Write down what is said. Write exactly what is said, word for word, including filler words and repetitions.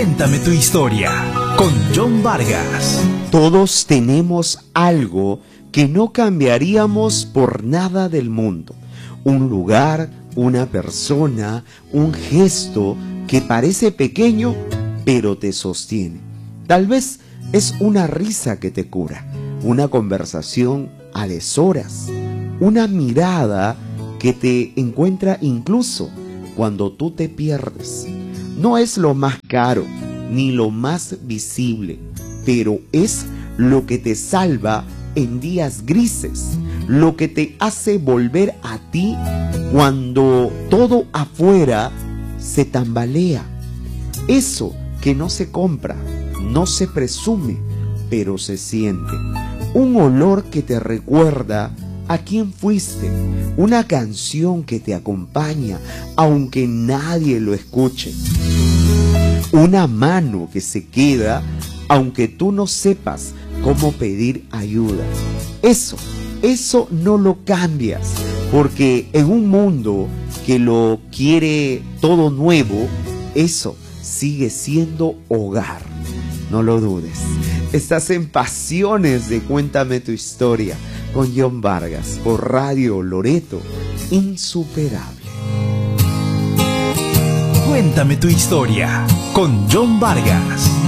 Cuéntame tu historia con John Vargas. Todos tenemos algo que no cambiaríamos por nada del mundo. Un lugar, una persona, un gesto que parece pequeño, pero te sostiene. Tal vez es una risa que te cura, una conversación a deshoras, una mirada que te encuentra incluso cuando tú te pierdes. No es lo más caro, ni lo más visible, pero es lo que te salva en días grises, lo que te hace volver a ti cuando todo afuera se tambalea. Eso que no se compra, no se presume, pero se siente. Un olor que te recuerda a quién fuiste, una canción que te acompaña aunque nadie lo escuche, una mano que se queda aunque tú no sepas cómo pedir ayuda. Eso, eso no lo cambias, porque en un mundo que lo quiere todo nuevo, eso sigue siendo hogar. No lo dudes. Estás en Pasiones de Cuéntame tu Historia con John Vargas por Radio Loreto, insuperable. Cuéntame tu historia con John Vargas.